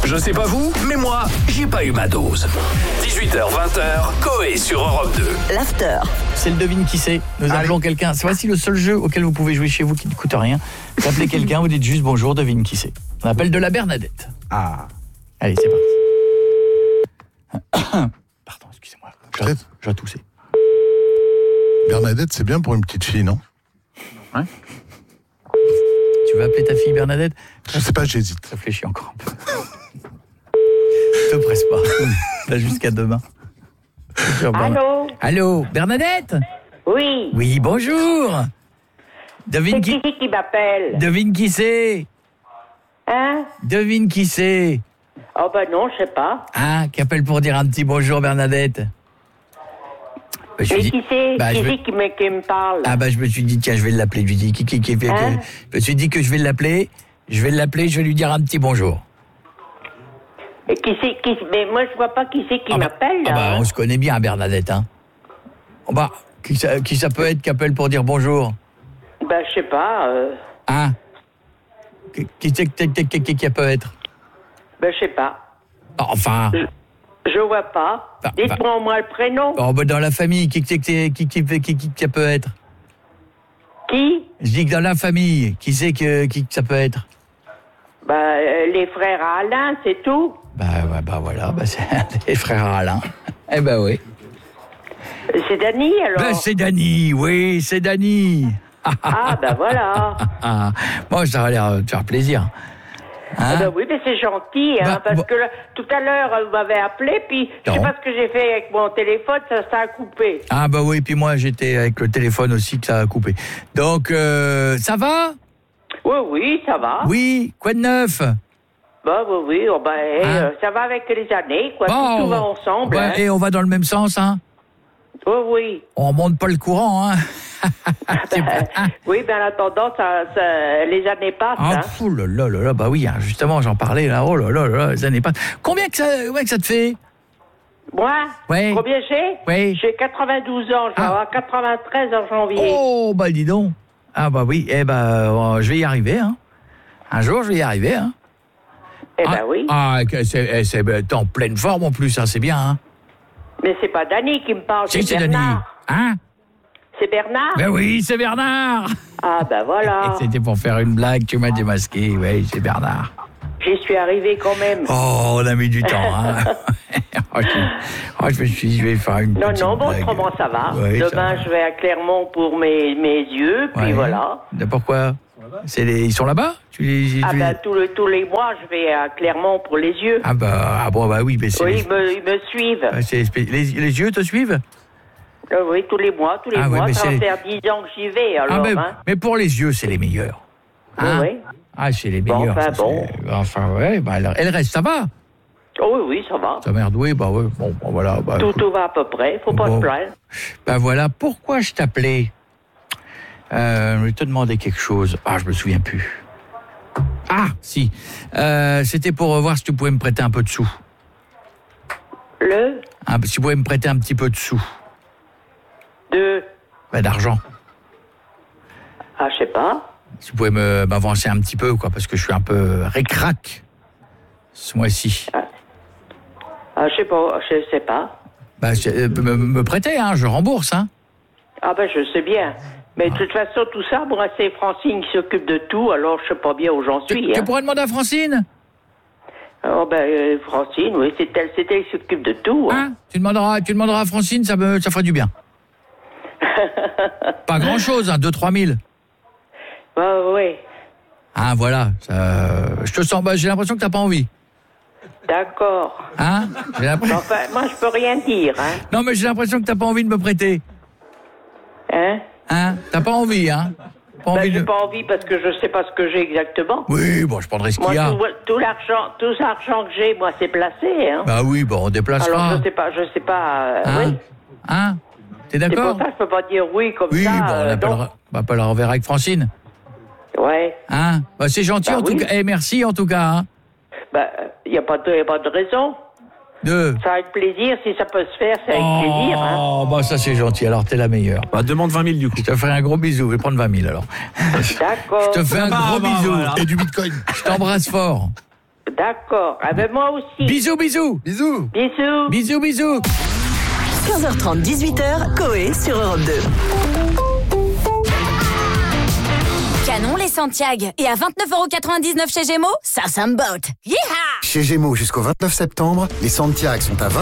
Je sais pas vous, mais moi, j'ai pas eu ma dose. 18h-20h, Coé sur Europe 2. L'after. C'est le devine qui c'est. Nous appelons quelqu'un. C'est voici le seul jeu auquel vous pouvez jouer chez vous qui ne coûte rien. Vous appelez quelqu'un, vous dites juste bonjour, devine qui c'est. On appelle de la Bernadette. Ah. Allez, c'est parti. Pardon, excusez-moi. Je dois tousser. Bernadette, c'est bien pour une petite fille, non? Ouais. Tu veux appeler ta fille Bernadette? Je sais pas, j'hésite. Réfléchis encore un peu. Te presse pas. Là, jusqu'à demain. Allô? Allô, Bernadette? Oui. Oui, bonjour. Devine C'est qui m'appelle? Devine qui c'est? Hein? Devine qui c'est? Oh ben non, je sais pas. Ah, qui appelle pour dire un petit bonjour, Bernadette? Mais qui c'est? Bah, qui me parle? Ah bah je me suis dit tiens je vais l'appeler, je lui dis Hein? je me suis dit que je vais l'appeler, je vais lui dire un petit bonjour. Et mais moi je vois pas qui c'est qui m'appelle là. Ah bah on se connaît bien Bernadette hein. Oh bah qui ça peut être qui appelle pour dire bonjour? Ben je sais pas. Hein? Qui peut être? Ben je sais pas. Enfin. Je vois pas. Dites-moi au moins le prénom. Oh bah dans la famille qui peut être? Qui? Je dis que dans la famille, qui c'est qui ça peut être? Bah les frères Alain, c'est tout. Bah voilà, c'est les frères Alain. Eh ben oui. C'est Dany alors? Ben c'est Dany, oui, c'est Dany. Ah ben voilà. Bon, ça va l'air de faire plaisir. Hein? Ah ben oui, mais c'est gentil, hein, parce que là, tout à l'heure, vous m'avez appelé, puis je sais pas ce que j'ai fait avec mon téléphone, ça a coupé. Ah bah oui, puis moi j'étais avec le téléphone aussi que ça a coupé. Donc, ça va? Oui, ça va. Oui, quoi de neuf? Bah oui, ça va avec les années, quoi, bon, tout va ensemble. Ouais, hein. et on va dans le même sens, hein? Oui. On monte pas le courant, hein? Oui, en attendant, les années passent. Ah, fou là, bah oui, hein, justement, j'en parlais là, oh là, les années passent. Combien que ça te fait? Moi? Ouais. Combien j'ai? Oui. J'ai 92 ans, je vais avoir 93 en janvier. Oh, bah dis donc. Ah bah oui, je vais y arriver, hein. Un jour, je vais y arriver, hein. Oui. Ah, t'es en pleine forme en plus, hein, c'est bien, hein. Mais c'est pas Dany qui me parle, c'est Bernard. Dany. Hein? C'est Bernard? Ben oui, c'est Bernard. Ah ben voilà. C'était pour faire une blague, tu m'as démasqué, oui, c'est Bernard. J'y suis arrivé quand même. Oh, on a mis du temps, hein. Je me suis dit, je vais faire une petite blague. Autrement ça va. Ouais, demain, je vais à Clermont pour mes yeux, puis voilà. Pourquoi? Ils sont là-bas? Tous les mois, je vais à Clermont pour les yeux. Oui, mais c'est... Oui, ils me suivent. Les yeux te suivent? Oui, tous les mois. Ça va faire 10 ans que j'y vais, alors. Mais pour les yeux, c'est les meilleurs. Hein? Oui. Ah, c'est les meilleurs. Elle reste, ça va? Oui, ça va. Ça merde, oui, voilà. Tout va à peu près, faut pas se plaindre. Voilà, pourquoi je t'appelais? Je vais te demander quelque chose. Ah, je me souviens plus. Ah, si. C'était pour voir si tu pouvais me prêter un peu de sous. Si tu pouvais me prêter un petit peu de sous. D'argent. Ah, je sais pas. Si tu pouvais m'avancer un petit peu, quoi, parce que je suis un peu ric-rac ce mois-ci. Je sais pas. Me prêter, hein, je rembourse, hein. Ah je sais bien. Mais de toute façon, tout ça, moi, c'est Francine qui s'occupe de tout, alors je sais pas bien où j'en suis. Tu pourrais demander à Francine? Francine, oui, c'est elle qui s'occupe de tout. Hein. Tu demanderas à Francine, ça ferait du bien. Pas grand-chose, hein, 2-3 000. Oui. Ah, voilà. Je te sens, j'ai l'impression que t'as pas envie. D'accord. Hein? Moi, je peux rien dire, hein. Non, mais j'ai l'impression que t'as pas envie de me prêter. Hein? T'as pas envie, hein? J'ai pas envie parce que je sais pas ce que j'ai exactement. Oui, je prendrai ce qu'il y a. Tout l'argent que j'ai, moi, c'est placé, hein. Bah oui, on déplacera. Alors, je sais pas, oui. Hein? T'es d'accord? C'est pour ça que je peux pas dire oui comme ça. Oui, on appellera avec Francine. Ouais. Hein? C'est gentil, en tout cas. Merci, en tout cas, hein. Il n'y a pas de raison. Ça va être plaisir, si ça peut se faire, c'est avec plaisir. Hein. Ça c'est gentil, alors t'es la meilleure. Demande 20 000 du coup. Je te ferai un gros bisou, je vais prendre 20 000 alors. D'accord. Je te fais un gros bisou. Et du bitcoin. Je t'embrasse fort. D'accord. Ah ben moi aussi. Bisous, bisous. Bisous. Bisous. Bisous, bisous. 15h30, 18h, Coé sur Europe 2. Canon les Santiago. Et à 29,99€ chez Gémeaux, ça me botte. Yeeha! Chez Gémeaux jusqu'au 29 septembre, les Santiago sont à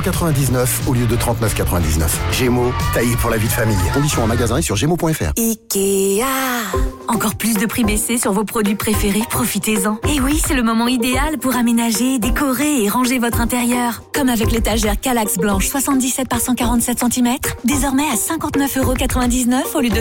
29,99€ au lieu de 39,99€. Gémeaux, taillé pour la vie de famille. Conditions en magasin et sur gémeaux.fr. Ikea. Encore plus de prix baissés sur vos produits préférés, profitez-en. Et oui, c'est le moment idéal pour aménager, décorer et ranger votre intérieur. Comme avec l'étagère Kallax blanche 77 par 147 cm, désormais à 59,99€ au lieu de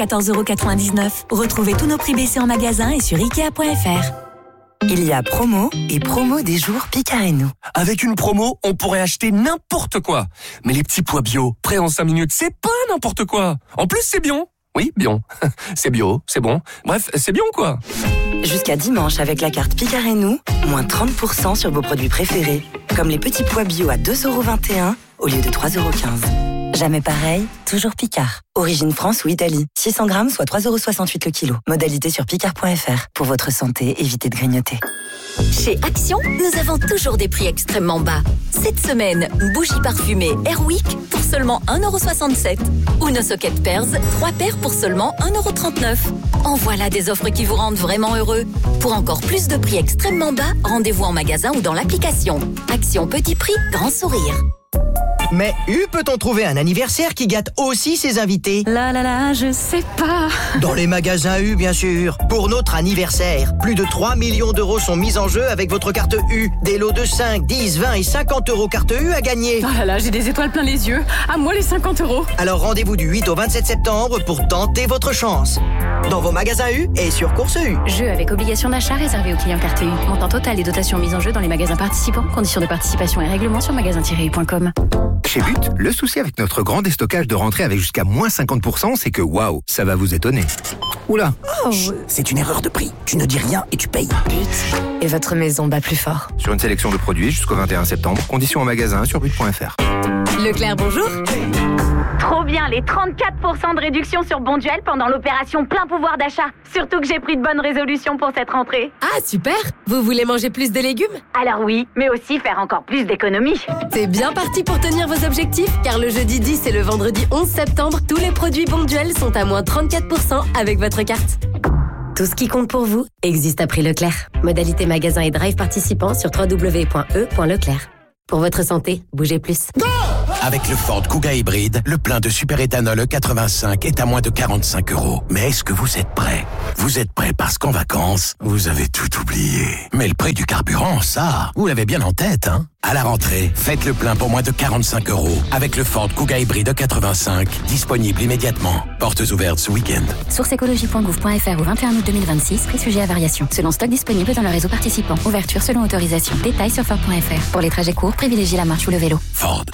74,99€. Retrouvez tous nos prix baissés en magasin et sur Ikea.fr. Il y a promo et promo des jours Picard et nous. Avec une promo, on pourrait acheter n'importe quoi. Mais les petits pois bio, prêts en 5 minutes, c'est pas n'importe quoi. En plus, c'est bien. Oui, bien. C'est bio, c'est bon. Bref, c'est bien quoi. Jusqu'à dimanche avec la carte Picard et nous, moins 30% sur vos produits préférés. Comme les petits pois bio à 2,21€ au lieu de 3,15€. Jamais pareil, toujours Picard. Origine France ou Italie. 600 grammes, soit 3,68€ le kilo. Modalité sur picard.fr. Pour votre santé, évitez de grignoter. Chez Action, nous avons toujours des prix extrêmement bas. Cette semaine, bougies parfumées Airwick pour seulement 1,67€. Ou nos sockets Pearls, 3 paires pour seulement 1,39€. En voilà des offres qui vous rendent vraiment heureux. Pour encore plus de prix extrêmement bas, rendez-vous en magasin ou dans l'application. Action petit prix, grand sourire. Mais peut-on trouver un anniversaire qui gâte aussi ses invités? Là, je sais pas. Dans les magasins U, bien sûr. Pour notre anniversaire, plus de 3 millions d'euros sont mis en jeu avec votre carte U. Des lots de 5, 10, 20 et 50€ carte U à gagner. Oh là, j'ai des étoiles plein les yeux. À moi les 50€. Alors rendez-vous du 8 au 27 septembre pour tenter votre chance. Dans vos magasins U et sur Course U. Jeu avec obligation d'achat réservé aux clients carte U. Montant total et dotation mise en jeu dans les magasins participants. Conditions de participation et règlements sur magasin-u.com. Chez But, le souci avec notre grand déstockage de rentrée avec jusqu'à moins 50%, c'est que waouh, ça va vous étonner. Oula, c'est une erreur de prix. Tu ne dis rien et tu payes. But. Et votre maison bat plus fort. Sur une sélection de produits jusqu'au 21 septembre, conditions en magasin sur but.fr. Leclerc, bonjour. Trop bien, les 34% de réduction sur Bonduel pendant l'opération plein pouvoir d'achat. Surtout que j'ai pris de bonnes résolutions pour cette rentrée. Ah, super. Vous voulez manger plus de légumes? Alors oui, mais aussi faire encore plus d'économies. C'est bien parti pour tenir vos objectifs, car le jeudi 10 et le vendredi 11 septembre, tous les produits Bonduel sont à moins 34% avec votre carte. Tout ce qui compte pour vous existe à prix Leclerc. Modalité magasin et drive participants sur www.e.leclerc. Pour votre santé, bougez plus. Avec le Ford Kuga hybride, le plein de superéthanol E85 est à moins de 45€. Mais est-ce que vous êtes prêts? Vous êtes prêts parce qu'en vacances, vous avez tout oublié. Mais le prix du carburant, ça, vous l'avez bien en tête, hein? À la rentrée, faites le plein pour moins de 45€ avec le Ford Kuga hybride E85, disponible immédiatement. Portes ouvertes ce week-end. Sourceécologie.gouv.fr au 21 août 2026, prix sujet à variation. Selon stock disponible dans le réseau participant. Ouverture selon autorisation. Détails sur Ford.fr. Pour les trajets courts, privilégiez la marche ou le vélo. Ford.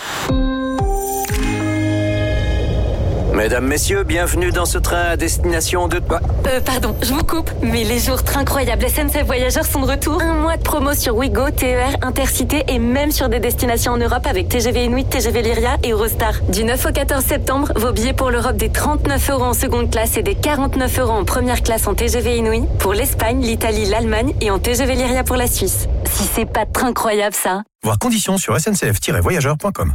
Mesdames, messieurs, bienvenue dans ce train à destination de... Pardon, je vous coupe, mais les jours très incroyables SNCF Voyageurs sont de retour. 1 mois de promo sur Ouigo, TER, Intercité et même sur des destinations en Europe avec TGV Inuit, TGV Lyria et Eurostar. Du 9 au 14 septembre, vos billets pour l'Europe des 39€ en seconde classe et des 49€ en première classe en TGV Inuit. Pour l'Espagne, l'Italie, l'Allemagne et en TGV Lyria pour la Suisse. Si c'est pas très incroyable ça. Voir conditions sur sncf-voyageurs.com.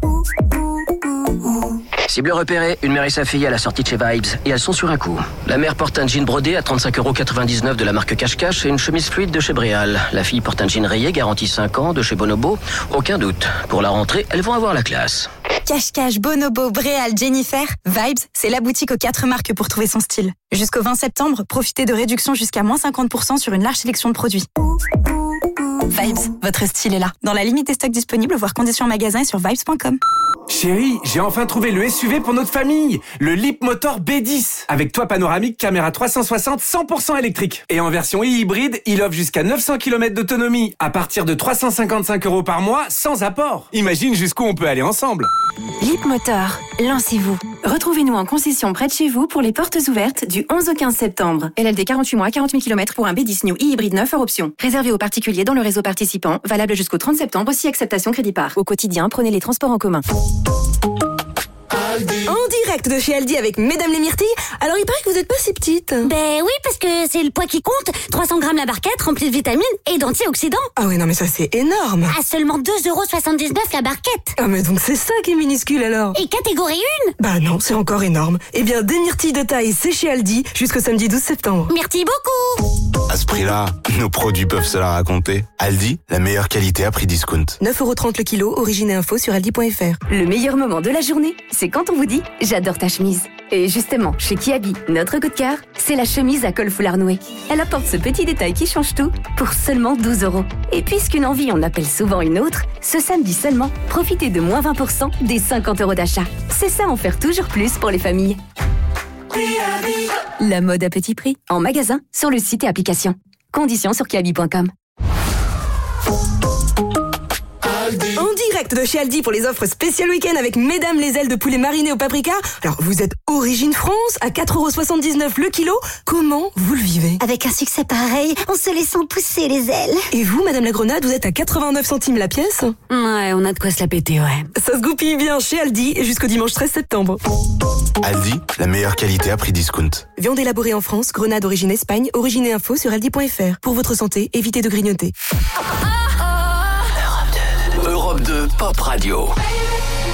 Cible repérée, une mère et sa fille à la sortie de chez Vibes, et elles sont sur un coup. La mère porte un jean brodé à 35,99€ de la marque Cache-Cache et une chemise fluide de chez Bréal. La fille porte un jean rayé, garantie 5 ans, de chez Bonobo. Aucun doute. Pour la rentrée, elles vont avoir la classe. Cache-Cache, Bonobo, Bréal, Jennifer, Vibes, c'est la boutique aux 4 marques pour trouver son style. Jusqu'au 20 septembre, profitez de réductions jusqu'à moins 50% sur une large sélection de produits. Vibes, votre style est là. Dans la limite des stocks disponibles, voir conditions en magasin et sur vibes.com. Chérie, j'ai enfin trouvé le SUV pour notre famille, le Leapmotor B10, avec toit panoramique, caméra 360, 100% électrique. Et en version hybride, il offre jusqu'à 900 km d'autonomie, à partir de 355€ par mois, sans apport. Imagine jusqu'où on peut aller ensemble. Leapmotor, lancez-vous. Retrouvez-nous en concession près de chez vous pour les portes ouvertes du 11 au 15 septembre. LLD 48 mois, 40 000 km pour un B10 New e-hybride 9 hors option. Réservé aux particuliers dans le réseau participant, valable jusqu'au 30 septembre si acceptation crédit par. Au quotidien, prenez les transports en commun. En direct de chez Aldi avec Mesdames les Myrtilles. Alors il paraît que vous n'êtes pas si petite. Ben oui, parce que c'est le poids qui compte. 300 grammes la barquette remplie de vitamines et d'antioxydants. Ah oui, non mais ça c'est énorme. À seulement 2,79 € la barquette. Ah mais donc c'est ça qui est minuscule alors. Et catégorie 1. Bah non, c'est encore énorme. Eh bien des myrtilles de taille, c'est chez Aldi jusqu'au samedi 12 septembre. Merci beaucoup. À ce prix-là, nos produits peuvent se la raconter. Aldi, la meilleure qualité à prix discount. 9,30 € le kilo, origine et info sur aldi.fr. Le meilleur moment de la journée, c'est quand on vous dit « J'adore ta chemise ». Et justement, chez Kiabi, notre coup de cœur, c'est la chemise à col foulard noué. Elle apporte ce petit détail qui change tout pour seulement 12 €. Et puisqu'une envie en appelle souvent une autre, ce samedi seulement, profitez de moins 20% des 50 € d'achat. C'est ça en faire toujours plus pour les familles. La mode à petit prix, en magasin, sur le site et application. Conditions sur kiabi.com. En direct de chez Aldi pour les offres spéciales week-end avec Mesdames les ailes de poulet marinées au paprika. Alors vous êtes origine France à 4,79 € le kilo. Comment vous le vivez? Avec un succès pareil, en se laissant pousser les ailes. Et vous, Madame la Grenade, vous êtes à 89 centimes la pièce? Ouais, on a de quoi se la péter, ouais. Ça se goupille bien chez Aldi jusqu'au dimanche 13 septembre. Aldi, la meilleure qualité à prix discount. Viande élaborée en France, grenade origine Espagne, origine et info sur aldi.fr. Pour votre santé, évitez de grignoter. Europe 2 Pop Radio.